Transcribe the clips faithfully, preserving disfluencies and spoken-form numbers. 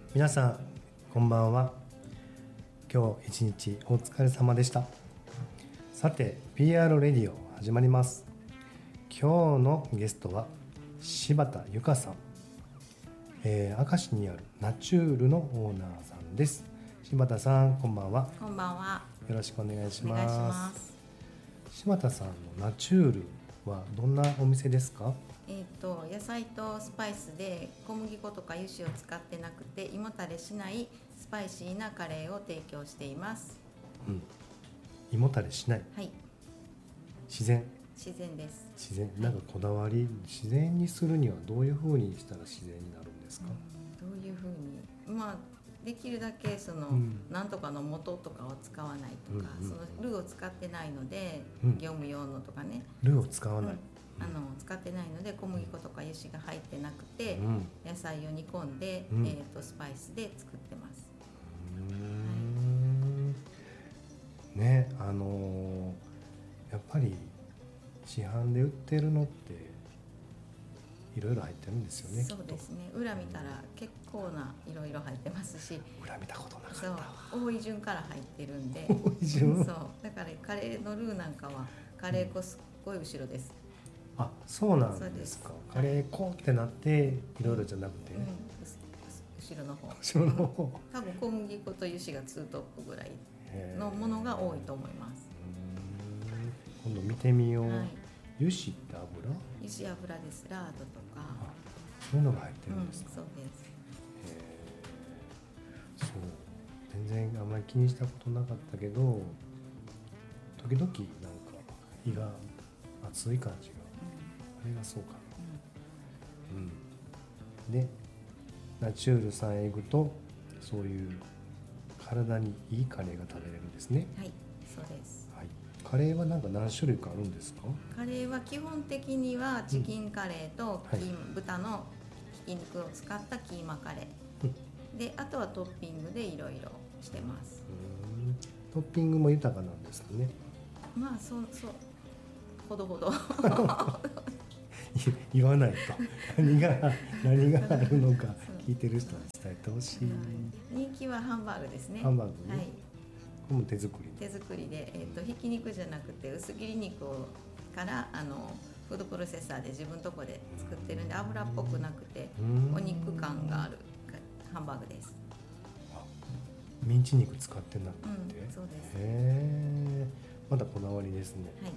皆さんこんばんは。今日一日お疲れ様でした。さて ピーアール レディオ始まります。今日のゲストは柴田由香さん、えー、明石にあるナチュールのオーナーさんです。柴田さんこんばんは。 こんばんは。 よろしくお願いします。 お願いします。 柴田さんのナチュールはどんなお店ですか？ えっと野菜とスパイスで小麦粉とか油脂を使ってなくて胃もたれしないスパイシーなカレーを提供しています。 うん、胃もたれしない。 はい。自然。 自然です。 自然。なんかこだわり、自然にするにはどういう風にしたら自然になるんですか？ うん、どういう風に、まあできるだけその、うん、なんとかの素とかを使わないとか、うんうん、そのルーを使ってないので、うん、業務用のとかね。 ルーを使わない。うんあの使ってないので小麦粉とか油脂が入ってなくて、うん、野菜を煮込んで、うんえー、とスパイスで作ってます。 うーん、はい、ね、あのー、やっぱり市販で売ってるのっていろいろ入ってるんですよね。 そうですね。裏見たら結構ないろいろ入ってますし、 裏見たことなかったわ。 そう多い順から入ってるんで多い順そうだからカレーのルーなんかはカレー粉すっごい後ろです。 あ、そうなんですか。カレー粉ってなっていろいろじゃなくて、うん、 後ろの方後ろの方多分小麦粉と油脂がツートップぐらいのものが多いと思います。 うーん、今度見てみよう、はい、油脂って油？ 油脂油です。ラードとかそういうのが入ってるんですか？ うん、そうです。 へー、そう全然あんまり気にしたことなかったけど時々なんか胃が熱い感じが、うん、あれがそうかな、うんうん、でナチュールさんへ行くとそういう体にいいカレーが食べれるんですね。 はい、そうです、 はい、カレーはなんか何種類かあるんですか？ カレーは基本的にはチキンカレーとキー、うんはい、豚のひき肉を使ったキーマカレー、うん、であとはトッピングでいろいろしてます。 うん、トッピングも豊かなんですかね？ まあそうそうほどほど言わないと何が何があるのか聞いてる人に伝えてほしい。 人気はハンバーグですね。 ハンバーグね、はい、これも手作り手作りで、えーと、ひき肉じゃなくて薄切り肉をからあのフードプロセッサーで自分のとこで作ってるんで油っぽくなくてお肉感があるハンバーグです。 あ、ミンチ肉使ってなくて、 うん、そうです。 へー、まだこだわりですね。 はい、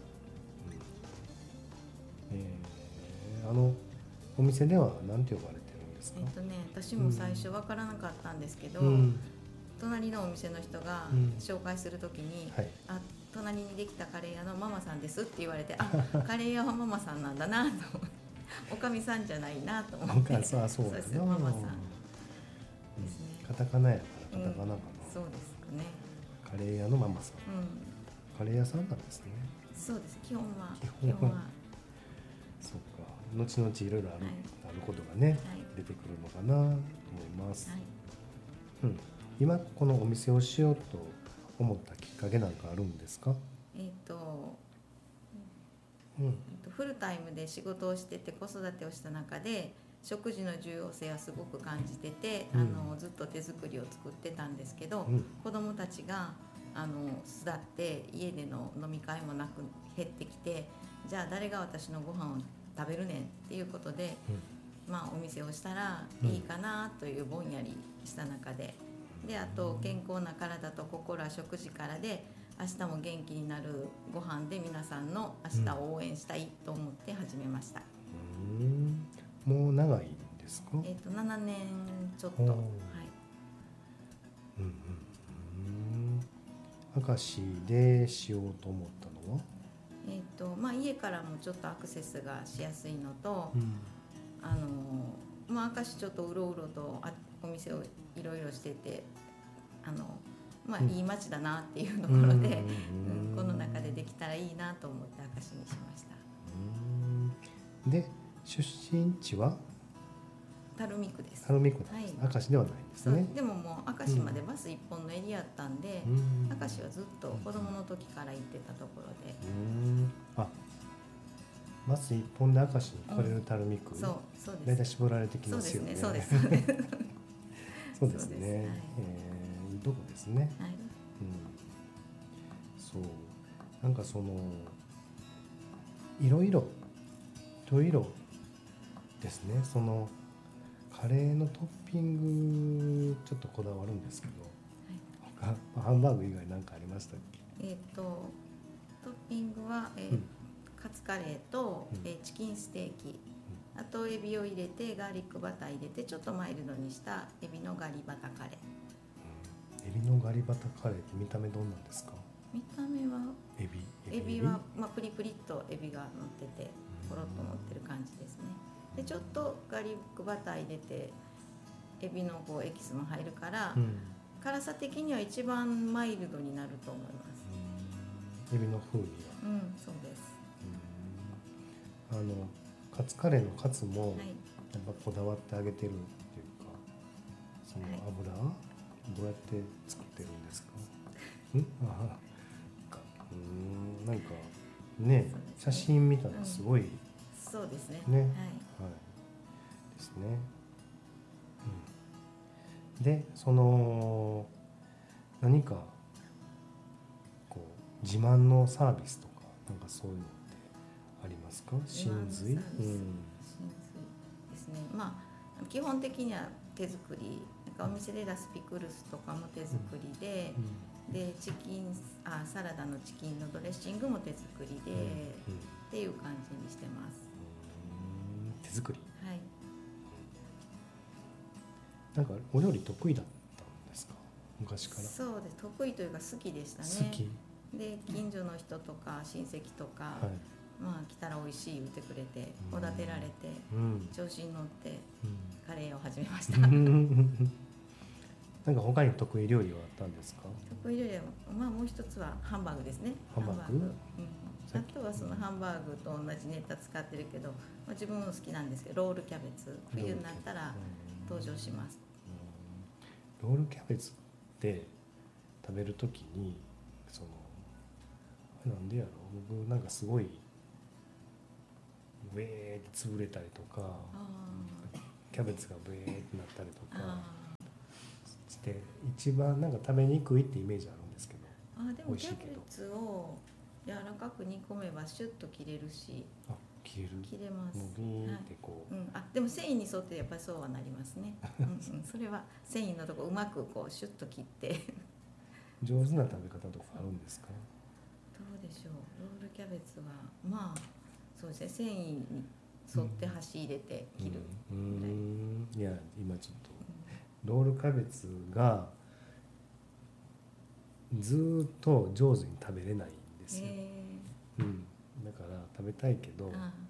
うん、えー、あのお店では何て呼ばれてるんですか？ えっとね、私も最初分からなかったんですけど、うん、隣のお店の人が紹介するときに、うんはい、あ、隣にできたカレー屋のママさんですって言われてあ、カレー屋はママさんなんだなとおかみさんじゃないなと思って。 そうそうです、ママさんですね。カタカナやからカタカナかな、うん、 そうですかね。 カレー屋のママさん、うん、カレー屋さんなんですね。 そうです、基本は基本はそうか、後々いろいろある、はい、あることがね、はい、出てくるのかなと思います、はい、うん、今このお店をしようと思ったきっかけなんかあるんですか？ えーとうん、フルタイムで仕事をしてて子育てをした中で食事の重要性はすごく感じてて、うん、あのずっと手作りを作ってたんですけど、うん、子どもたちがあの巣立って家での飲み会もなく減ってきて、じゃあ誰が私のご飯を食べるねんっていうことで、うん、まあお店をしたらいいかなというぼんやりした中で、であと健康な体と心は食事からで明日も元気になるご飯で皆さんの明日を応援したいと思って始めました。 うん、もう長いんですか？ えっとななねんちょっと、はい、 うんうん、明石でしようと思ったのは、 えっとまあ、家からもちょっとアクセスがしやすいのと、うん、あのまあ、明石ちょっとうろうろとあお店をいろいろしててあの、まあ、いい街だなっていうところで、うんうん、この中でできたらいいなと思って明石にしました。 うん、で出身地は垂水区です。 垂水区なんです、はい、明石ではないんですね。 でももう明石までバス一本のエリアだったんで、うん、明石はずっと子供の時から行ってたところで、 うん、あ、バス一本で明石に来れる垂水区、 うん、そうそうです。 だいたい絞られてきますよね。 そうですね、そうですそうですね。 そうです、はい、 えーいいとこですね。 はい、 うん、そうなんかそのいろいろいろいろですね。そのカレーのトッピングちょっとこだわるんですけど、 はい、 他ハンバーグ以外何かありましたっけ？ えっ、とトッピングは、えーうんカツカレーと、 うんえーチキンステーキ、あとエビを入れてガーリックバター入れてちょっとマイルドにしたエビのガリバタカレー。 エビのガリバタカレーって見た目どんなんですか？ 見た目はエビエビは、まあ、プリプリっとエビが乗っててコロッと乗ってる感じですね。でちょっとガーリックバター入れてエビのこうエキスも入るから、 うん、 辛さ的には一番マイルドになると思います。 エビの風味が、 うん、そうです。 うん、あのカツカレーのカツもはい、 やっぱこだわってあげてるっていうか、その油、どうやって作ってるんですか？んあかうんなんかね、写真見たらすごい、うん、 そうですね。 ね、 はい、 はいですね。うん、でその何かこう自慢のサービスとかなんかそういうのってありますか？真髄、うん、 真髄ですね。まあ基本的には手作り、なんかお店で出すピクルスとかも手作りで、うん、でチキンあサラダのチキンのドレッシングも手作りで、うんうん、っていう感じにしてます。 うん、手作り。 はい。 なんかお料理得意だったんですか？昔から。 そうです。得意というか好きでしたね。 好き。 で近所の人とか親戚とか、はい、まあ来たら美味しい言ってくれておだてられて、うん、調子に乗ってカレーを始めました。 なんか他に得意料理はあったんですか？ 得意料理は、まあ、もう一つはハンバーグですね。 ハンバーグ、うん、 あとはそのハンバーグと同じネタ使ってるけど、まあ、自分も好きなんですけどロールキャベツ冬になったら登場します。 ロールキャベツって食べるときにそのなんでやろう、僕なんかすごいウェーって潰れたりとかキャベツがブエーってなったりとかして一番なんか食べにくいってイメージあるんですけど、 あでもキャベツを柔らかく煮込めばシュッと切れるし、 あ切れる切れます。 もうビーンってこう、 はい、うん、あでも繊維に沿ってやっぱりそうはなりますね。うん、うん、それは繊維のとこうまくこうシュッと切って上手な食べ方とかあるんですか？ どうでしょう。ロールキャベツはまあそうですね、繊維に沿って箸入れて切る、 うんうん、いや今ちょっとロールキャベツがずっと上手に食べれないんですよ、うん、だから食べたいけどなんか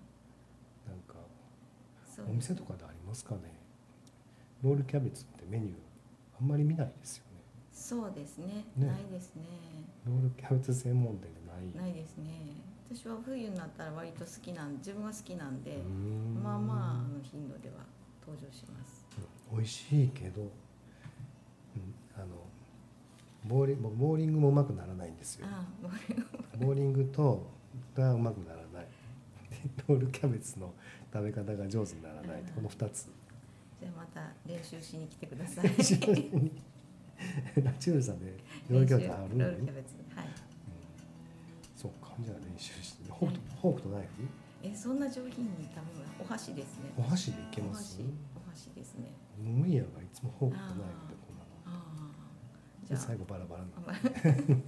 お店とかでありますかね？ロールキャベツってメニューあんまり見ないですよね。 そうです ね, ねないですね。 ロールキャベツ専門店がないないですね。私は冬になったら割と好きなん自分が好きなんでまあまあの頻度では登場します、 うん、美味しいけど、うん、あのボーリングボーリングもうまくならないんですよ。 ああボーリングとがうまくならないロールキャベツの食べ方が上手にならないこのふたつ。 じゃあまた練習しに来てください。 ラチュールさんでロールキャベツあるのに、 ロールキャベツ、はい、うん、 そうか。じゃあ練習してフォークと、フォークとナイフえそんな上品に食べ物お箸ですね。 お箸でいけます？ お箸ですね。 ムイヤがいつもフォークとナイフでこんなのあじゃあ最後バラバラになってうん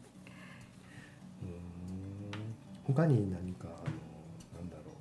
他に何かあのなんだろ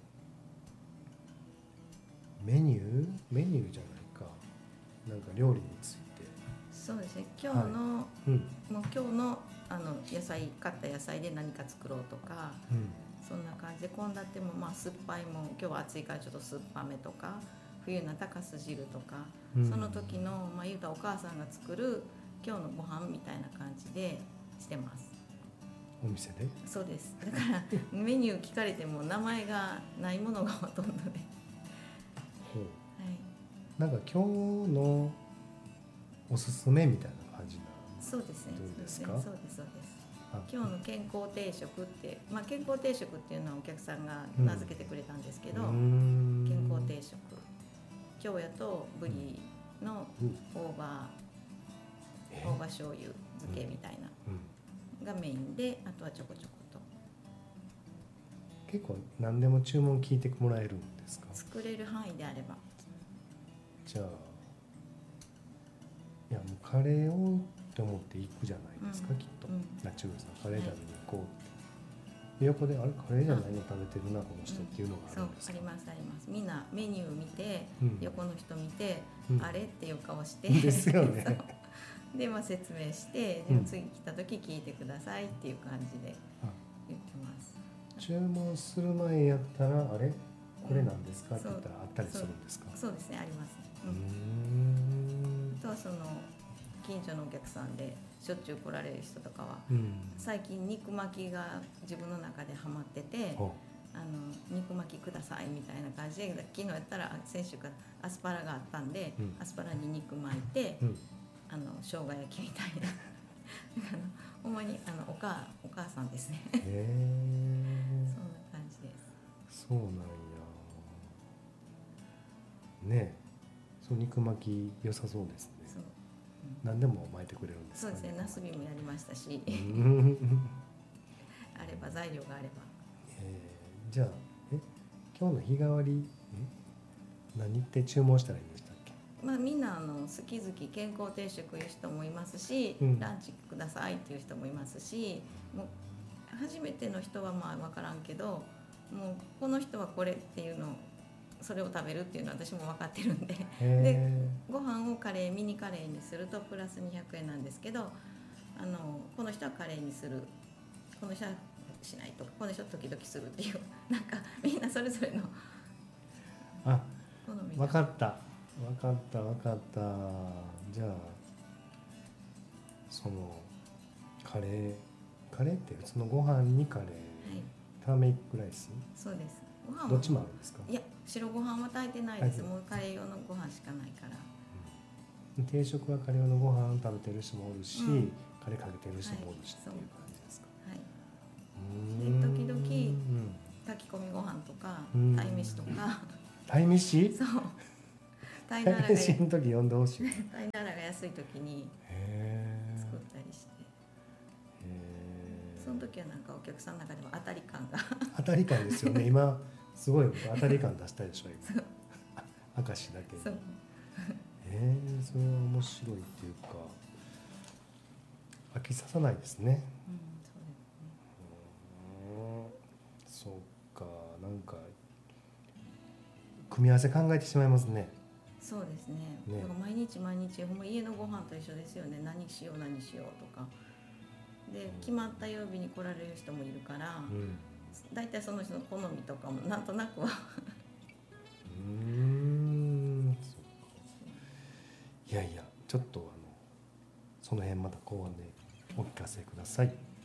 うメニューメニューじゃないかなんか料理について。 そうですね。今日の、はい、うん、もう今日のあの野菜買った野菜で何か作ろうとか、うん、そんな感じで献立もまあ酸っぱいも今日は暑いからちょっと酸っぱめとか冬になったらかす汁とか、うん、その時のまあ言うたらお母さんが作る今日のご飯みたいな感じでしてます。 お店で？ そうです。だからメニュー聞かれても名前がないものがほとんどでほう、はい、なんか今日のおすすめみたいな感じなんそうですね。 どうですか？ そうですそうです。今日の健康定食って、まあ、健康定食っていうのはお客さんが名付けてくれたんですけど、うん、健康定食今日やとブリの大葉、大葉醤油漬けみたいながメインで、あとはちょこちょこと結構何でも注文聞いてもらえるんですか？ 作れる範囲であれば。 じゃあいやもうカレーをって思って行くじゃないですか、 うん、 きっと、 うん、 ナチュールさんカレー食べに行こうって、で横であれカレーじゃないの食べてるなこの人っていうのがあるんですか？ そうありますあります。みんなメニュー見て、 うん、 横の人見て、 うん、 あれっていう顔してですよねで、まあ、説明して、でも次来た時聞いてくださいっていう感じで言ってます。 注文する前やったらあれこれなんですか、うん、って言ったらあったりするんですか？ そう、そうですね、あります、 うん、うーんとその近所のお客さんでしょっちゅう来られる人とかは、うん、最近肉巻きが自分の中でハマってて、あの肉巻きくださいみたいな感じで、昨日やったら先週からアスパラがあったんで、うん、アスパラに肉巻いて、うん、あの生姜焼きみたいなほんまにあの お, 母お母さんですねへえそんな感じです。 そうなんやね。そう肉巻き良さそうですね。そう、うん、何でも巻いてくれるんですかね。 そうですね、ナスビもやりましたしあれば材料があれば、 えー、じゃあえ今日の日替わりえ何って注文したらいいんでしたっけ？ まあ、みんなあの好き好き健康定食いう人もいますし、うん、ランチくださいっていう人もいますし、もう初めての人はまあ分からんけど、もうこの人はこれっていうのをそれを食べるっていうのは私も分かってるんででご飯をカレーミニカレーにするとプラスにひゃくえんなんですけど、あのこの人はカレーにする、この人はしないとか、この人は時々するっていうなんかみんなそれぞれのあ分かった分かった分かった。じゃあそのカレーカレーって普通のご飯にカレー、はい、ターメリックライス、 そうです。ご飯どっちもあるんですか？ いや白ご飯は炊いてないです。もうカレー用のご飯しかないから、 うん、定食はカレー用のご飯食べてる人もおるし、うん、カレーかけてる人もおるし、はい、っていう感じですか？はい。 で時々、うん、炊き込みご飯とか鯛めしとか鯛めし？ そう鯛めしの時呼んでほしい。 鯛ならが安い時に作ったりして、その時はなんかお客さんの中でも当たり感が当たり感ですよね。今すごい当たり感出したでしょ今明石だけど。えー、それは面白いっていうか飽きささないですね。うん、そうですね。うん、そうか、なんか組み合わせ考えてしまいますね。 そうですね。ね、だから毎日毎日ほんま家のご飯と一緒ですよね。何しよう何しようとかで、決まった曜日に来られる人もいるから、うん、だいたいその人の好みとかもなんとなくはうーん、 そうか。いやいやちょっとあのその辺また後半でお聞かせください。